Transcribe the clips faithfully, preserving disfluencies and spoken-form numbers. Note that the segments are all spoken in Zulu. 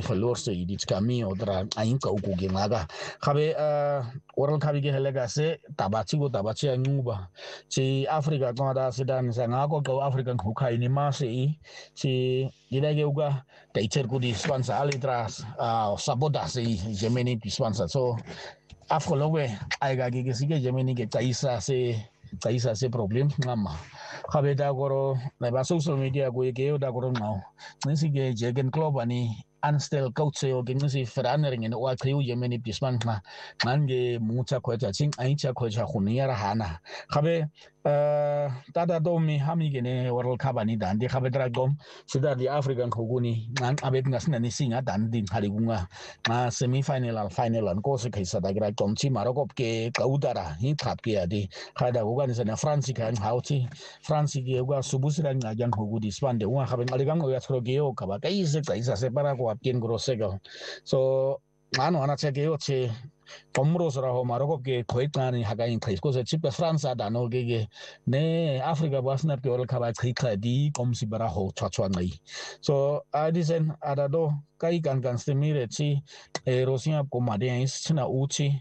ni verloor se i dit kami odra ain ka uku ge ngaga khabe world cup ge helega se tabachi go tabachi anguba si Afrika ko da sidan sa ngago go African hukai ni ma se i si dida ge uga teacher ku di sponsor alitras saboda se Germany di sponsor so afkolowe ai ga ge sige Germany ge taisa se taisa se problem ngama khabe da goro na ba social media go ge da goro no nsi ge Jürgen Klopp ani anstel coach yo ge nsi verandering in wa kriu Germany di sponsor man ge mucha ko ta ching ai cha ko cha khuniya hana khabe tada domi hami gene world cup ani dan di khabe dra gom sida di African khoguni nan abet ngasna ni singa dan din khaligunga ma semi final al final an ko se khaisa da gra gom chi marokop ke kaudara hi thap ke adi khada uga ni na France kan hauti France ge uga subusira nga jan khogudi spande uga khabe aligang uga thro ge o kaba kai se kaisa se para ko apien grosego so mano ana che ge o che Pomrosraho Marokop ke Koitani Hagain Kaiko Chip France Dano Gege Ne Africa was not World Cup Krika di Komsi Baraho Chachwanai. So Adisen Adado Kai Gan Ganstemire Chi Rosia Comadians China Uchi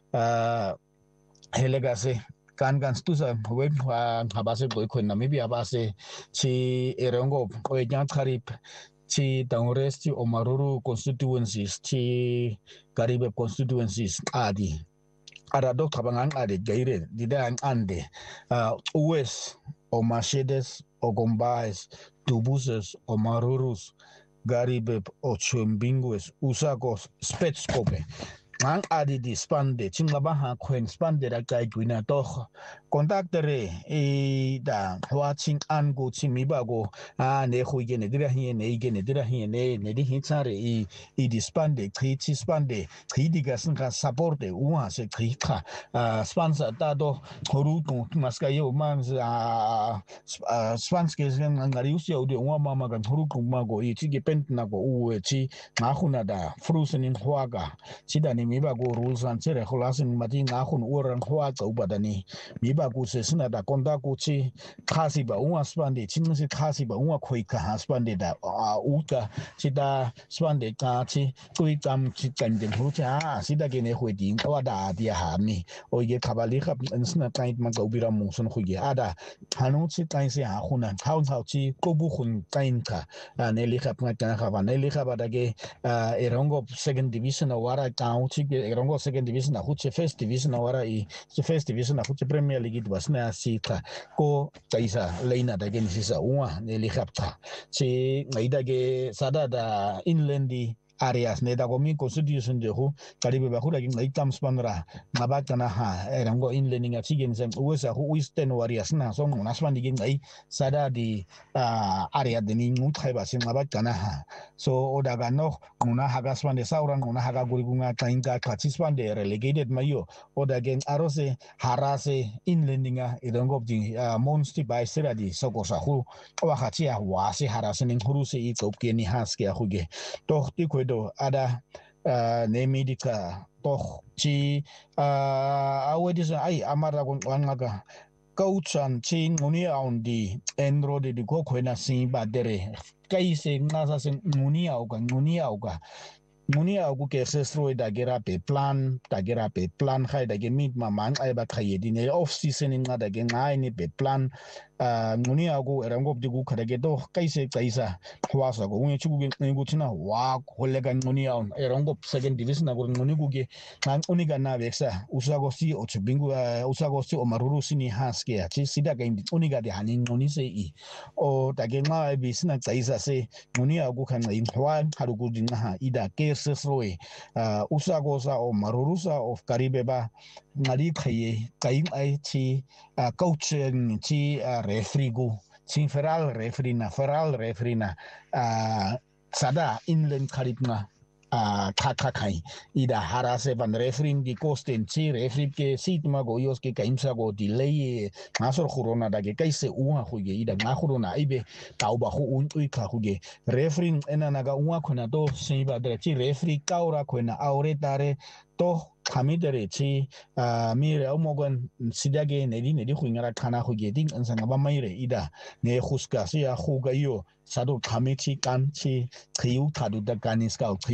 Helegase Kan Ganstusa Web Habase Boyko Namibia Base Chi Erongo Oejan Karip Chi Tangoresti Omaruru constituencies Chi Caribe constituencies adi ada dok tabangang ade gaire dida ande uh, Uwes o Mercedes o Gombais Tubuses o Marurus Caribe o Chumbingues Usagos Spetscope ang adi di spande chingaba ha kwen spande da kai gwina toch contactere e da watching an go chimiba go a ne khuige ne dira hi ne ige ne dira hi ne ne di hinchare e e di spande chi chi spande chi diga sanka support de uwa se chi kha sponsor da do horu to maska yo man a spanske sen ngari usio de uwa mama ga horu ku ma go e chi ge pent na go u chi na khuna da frusen huaga chida ni miba go rules and chere khulasin mati nga khun uran khwa chau badani miba ku se sina da konda ku chi khasi ba unga spande chin se khasi ba unga khoi ka spande da uta chida spande ka chi kui tam chi kan den hu cha sida ge ne khoi ding kwa da dia ha mi o ye khabali khap sina tait ma go bira mu sun khu ge ada hanu chi tain se ha khuna thau thau chi ko bu khun tain ka ne li khap nga ka kha ba ne li khaba da ge erongo second division awara town Erongo second division na huche first division awara i first division na huche Premier League basna sita ko taisa leina da gen sisa uwa ne li khapta chi ngaida ge sada da inlandi areas ne da gomi constitution de hu karibe ba hura ngai tam spanra ngabata na ha erango inlending a chigen sem usa hu western warriors na so na spandi gen ngai sada di area de ni ngut khaiba sim ngabata na ha so oda ga no nguna haga spande sauran nguna haga gurigunga tainga klachispande relegated mayo oda gen arose harase inlending a erango di monsti by sera di sokosa hu wa khachia wa se harase ning huruse i kopke ni haske a huge to ti do ada nemidika toch chi awedis ai amara gon wanga kauchan chi nguni aundi enro de go khona si badere kai se ngasa se nguni au ga nguni au ga nguni au ke sesro da gera pe plan da gera pe plan khai da ge mit ma man ai ba khai di ne off season nga da ge ngai ni pe plan nguni au go erango de go khada ge do kai se kaisa khwasa go ngi chu ge ngi china wa khole ga nguni au erango second division go nguni go ge ngan uni ga na beksa usago si o chubingu usago si o maruru sini haske a chi sida ga uni ga de hanin nguni se i o da ge ngai bi sina kaisa se nguni au go khan ngai khwa haru go din ha ida ke sesroe usagosa o marurusa of Caribeba ngari khaye kai ai chi coaching chi referee go chi feral referee na feral referee na sada inland kharipna kha kha khai ida harase ban referee di costen chi referee ke sitma go yos ke kaimsa go delay ngasor khurona da ke kaise uwa khuge ida nga khurona ibe tauba khu un ui kha khuge referee ena naga uwa khona to siba da chi referee kaura khona aure tare to khamidere chi mi re omogon sidage ne di ne di khungara khana khuge ding ansanga ba mai re ida ne khuska sia khuga yo sadu khamichi kan chi khiu khadu da kanis ka